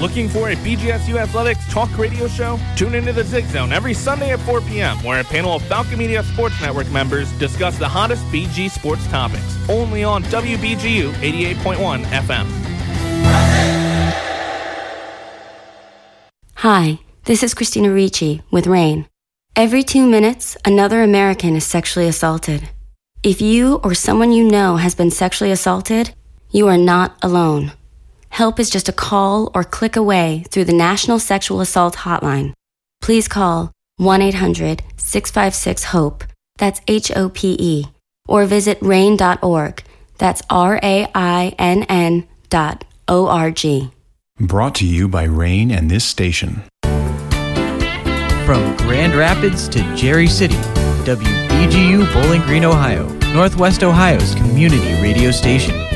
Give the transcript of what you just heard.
Looking for a BGSU Athletics talk radio show? Tune into the Zig Zone every Sunday at 4 p.m., where a panel of Falcon Media Sports Network members discuss the hottest BG sports topics. Only on WBGU 88.1 FM. Hi, this is Christina Ricci with RAIN. Every 2 minutes, another American is sexually assaulted. If you or someone you know has been sexually assaulted, you are not alone. Help is just a call or click away through the National Sexual Assault Hotline. Please call 1-800-656-HOPE, that's HOPE, or visit RAIN.org, that's RAINN.org. Brought to you by RAIN and this station. From Grand Rapids to Jerry City, WBGU Bowling Green, Ohio, Northwest Ohio's community radio station.